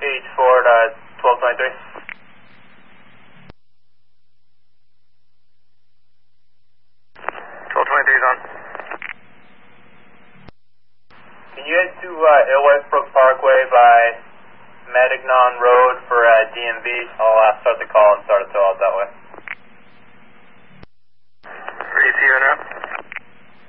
H Ford, 1223. 1223 is on. Can you head to Alewife Brook Parkway by Matignon Road for DMV? I'll start the call and start at